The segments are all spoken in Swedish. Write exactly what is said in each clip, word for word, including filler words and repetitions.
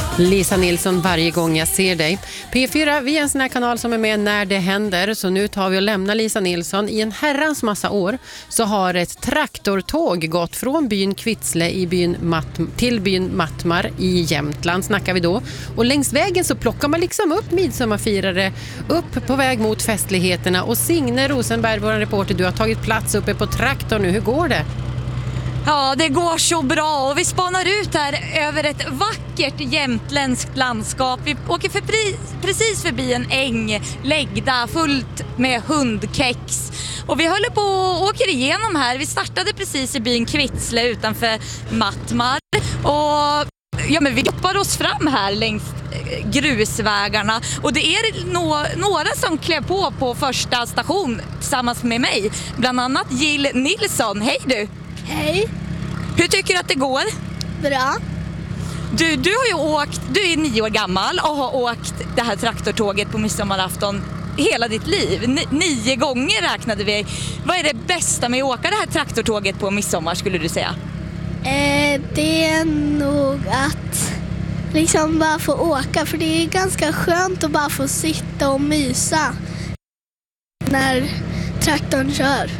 Lisa Nilsson, varje gång jag ser dig. P fyra, vi är en sån här kanal som är med när det händer. Så nu tar vi och lämnar Lisa Nilsson. I en herrans massa år så har ett traktortåg gått från byn Kvitsle i byn Matt- till byn Mattmar i Jämtland, snackar vi då. Och längs vägen så plockar man liksom upp midsommarfirare upp på väg mot festligheterna. Och Signe Rosenberg, vår reporter, du har tagit plats uppe på traktorn nu. Hur går det? Ja, det går så bra och vi spanar ut här över ett vackert jämtländskt landskap. Vi åker för precis förbi en äng, läggda, fullt med hundkex. Och vi håller på och åker igenom här. Vi startade precis i byn Kvitsle utanför Mattmar. Och ja, men vi hoppar oss fram här längs grusvägarna. Och det är no- några som klev på på första station tillsammans med mig. Bland annat Jill Nilsson. Hej du! Hej. Hur tycker du att det går? Bra. Du, du har ju åkt, du är nio år gammal och har åkt det här traktortåget på midsommarafton hela ditt liv. N- nio gånger räknade vi. Vad är det bästa med att åka det här traktortåget på midsommar, skulle du säga? Eh, det är nog att liksom bara få åka, för det är ganska skönt att bara få sitta och mysa när traktorn kör.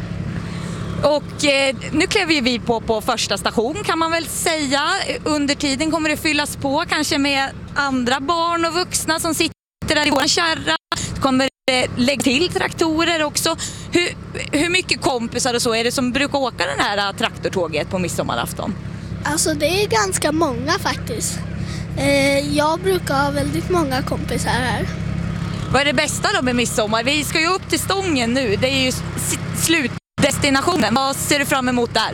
Och eh, nu klev vi på på första station, kan man väl säga. Under tiden kommer det fyllas på kanske med andra barn och vuxna som sitter där i vår kärra. Kommer det lägga till traktorer också. Hur, hur mycket kompisar och så är det som brukar åka den här traktortåget på midsommarafton? Alltså det är ganska många faktiskt. Eh, jag brukar ha väldigt många kompisar här. Vad är det bästa då med midsommar? Vi ska ju upp till Stången nu, det är ju s- slut. Destinationen, vad ser du fram emot där?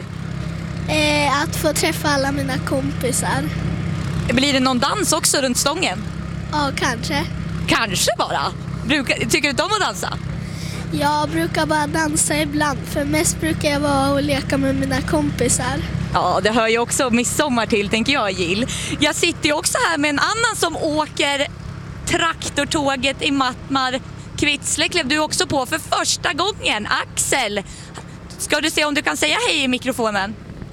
Eh, att få träffa alla mina kompisar. Blir det någon dans också runt Stången? Ja, kanske. Kanske bara. Brukar, tycker du inte om att dansa? Jag brukar bara dansa ibland, för mest brukar jag vara och leka med mina kompisar. Ja, det hör ju också midsommar till, tänker jag, Jill. Jag sitter ju också här med en annan som åker traktortåget i Mattmar. Kvitsle klev du också på för första gången. Axel, ska du se om du kan säga hej i mikrofonen?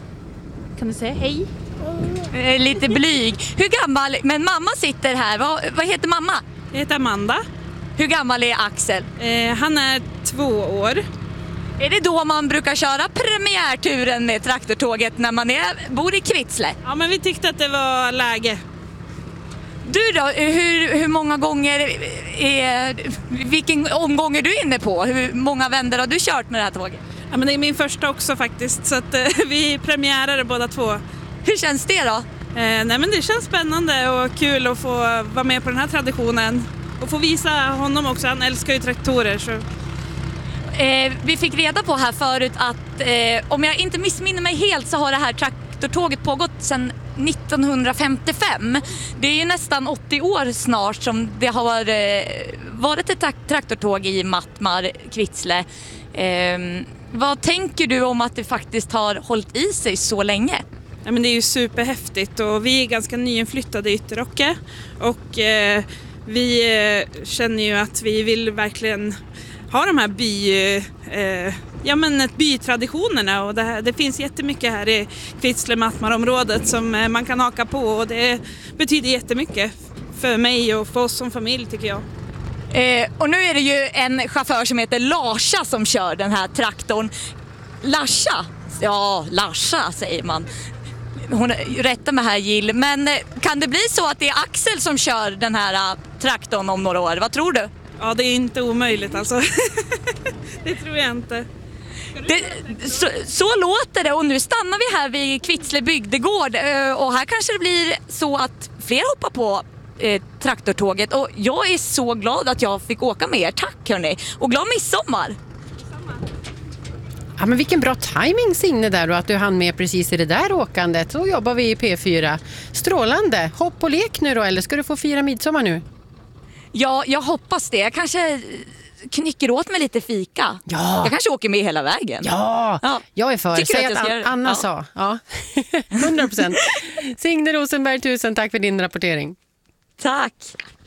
Kan du säga hej? Mm. Lite blyg. Hur gammal, men mamma sitter här. Vad, vad heter mamma? Jag heter Amanda. Hur gammal är Axel? Eh, han är två år. Är det då man brukar köra premiärturen med traktortåget när man är, bor i Kvitsle? Ja, men vi tyckte att det var läge. Du då, hur, hur många gånger är, vilken omgång är du inne på? Hur många vändor har du kört med det här tåget? Ja, men det är min första också faktiskt, så att eh, vi premiärade båda två. Hur känns det då? Eh, nej men det känns spännande och kul att få vara med på den här traditionen. Och få visa honom också, han älskar ju traktorer. Så. Eh, vi fick reda på här förut att eh, om jag inte missminner mig helt så har det här traktortåget pågått sedan nittonhundrafemtiofem. Det är ju nästan åttio år snart som det har eh, varit ett traktortåg i Mattmar, Kvitsle. Eh, vad tänker du om att det faktiskt har hållit i sig så länge? Ja, men det är ju superhäftigt och vi är ganska nyinflyttade i Ytterocke och eh, vi eh, känner ju att vi vill verkligen ha de här by, eh, ja, men bytraditionerna och det, här, det finns jättemycket här i Kvitsle-Mattmar-området som eh, man kan haka på och det betyder jättemycket för mig och för oss som familj, tycker jag. Eh, och nu är det ju en chaufför som heter Larsa som kör den här traktorn. Larsa? Ja, Larsa säger man. Hon rättar mig här, Jill. Men eh, kan det bli så att det är Axel som kör den här uh, traktorn om några år? Vad tror du? Ja, det är inte omöjligt alltså. Det tror jag inte. Det, så, så låter det, och nu stannar vi här vid Kvitsle bygdegård eh, och här kanske det blir så att fler hoppar på eh, traktortåget, och jag är så glad att jag fick åka med er. Tack hörni, och glad midsommar! Ja, men vilken bra timing, Signe, där, och att du hann med precis i det där åkandet. Så jobbar vi i P fyra. Strålande. Hopp och lek nu då, eller ska du få fira midsommar nu? Ja, jag hoppas det. Jag kanske knycker åt mig lite fika. Ja. Jag kanske åker med hela vägen. Ja, ja. Jag är för. Tycker Säg att att, jag att ska... Anna ja. sa. Ja, hundra procent. Signe Rosenberg, tusen tack för din rapportering. Tack.